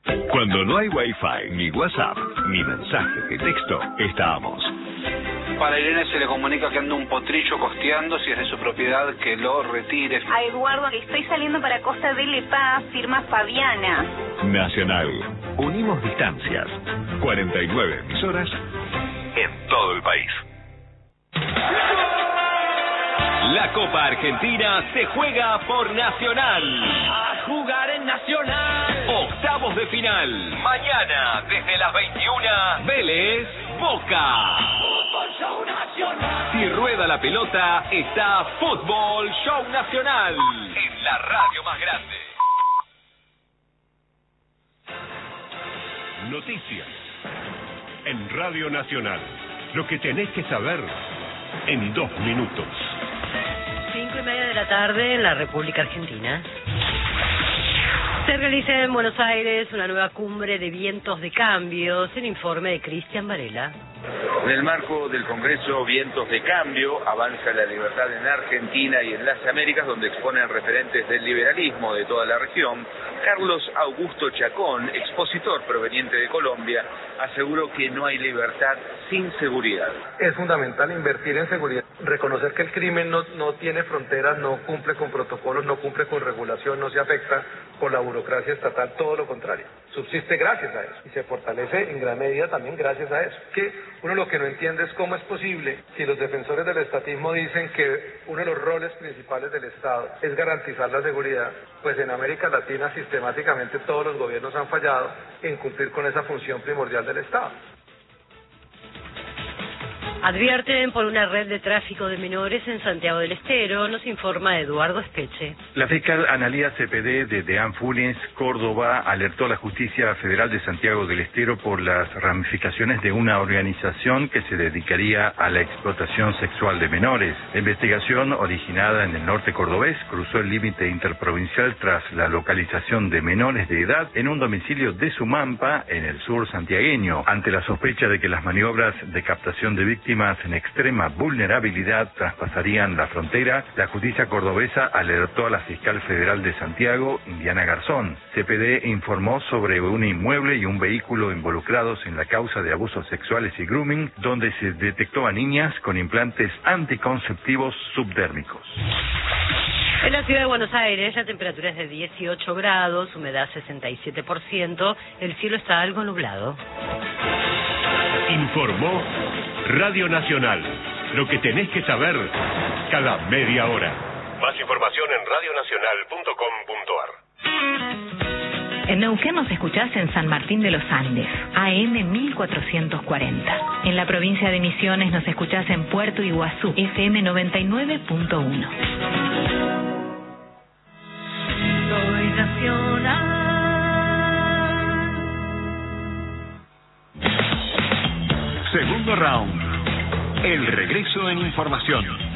Cuando no hay Wi-Fi, ni WhatsApp, ni mensaje de texto, estábamos. Para Irene se le comunica que anda un potrillo costeando, si es de su propiedad, que lo retire. A Eduardo, estoy saliendo para Costa del Paz, firma Fabiana. Nacional. Unimos distancias. 49 emisoras en todo el país. La Copa Argentina se juega por Nacional. A jugar en Nacional. Octavos de final. Mañana, desde las 21, Vélez, Boca. Fútbol Show Nacional. Si rueda la pelota, está Fútbol Show Nacional. En la radio más grande. Noticias. En Radio Nacional. Lo que tenés que saber en 2 minutos. 5:30 de la tarde en la República Argentina. Se realiza en Buenos Aires una nueva cumbre de vientos de cambio. El informe de Cristian Varela. En el marco del Congreso Vientos de Cambio, avanza la libertad en Argentina y en las Américas, donde exponen referentes del liberalismo de toda la región. Carlos Augusto Chacón, expositor proveniente de Colombia, aseguró que no hay libertad sin seguridad. Es fundamental invertir en seguridad, reconocer que el crimen no tiene fronteras, no cumple con protocolos, no cumple con regulación, no se afecta por la burocracia estatal, todo lo contrario. Subsiste gracias a eso y se fortalece en gran medida también gracias a eso. Que uno lo que no entiende es cómo es posible, si los defensores del estatismo dicen que uno de los roles principales del Estado es garantizar la seguridad, pues en América Latina sistemáticamente todos los gobiernos han fallado en cumplir con esa función primordial del Estado. Advierten por una red de tráfico de menores en Santiago del Estero, nos informa Eduardo Espeche. La fiscal Analía Cepedé de Deán Funes, Córdoba, alertó a la Justicia Federal de Santiago del Estero por las ramificaciones de una organización que se dedicaría a la explotación sexual de menores. La investigación, originada en el norte cordobés, cruzó el límite interprovincial tras la localización de menores de edad en un domicilio de Sumampa, en el sur santiagueño. Ante la sospecha de que las maniobras de captación de víctimas en extrema vulnerabilidad traspasarían la frontera, la justicia cordobesa alertó a la fiscal federal de Santiago, Indiana Garzón. CPD informó sobre un inmueble y un vehículo involucrados en la causa de abusos sexuales y grooming, donde se detectó a niñas con implantes anticonceptivos subdérmicos. En la ciudad de Buenos Aires la temperatura es de 18 grados, humedad 67%, el cielo está algo nublado. Informó Radio Nacional. Lo que tenés que saber cada media hora. Más información en radionacional.com.ar. En Neuquén nos escuchás en San Martín de los Andes, AM 1440. En la provincia de Misiones nos escuchás en Puerto Iguazú, FM 99.1. Soy nacional. Segundo round. El regreso en información.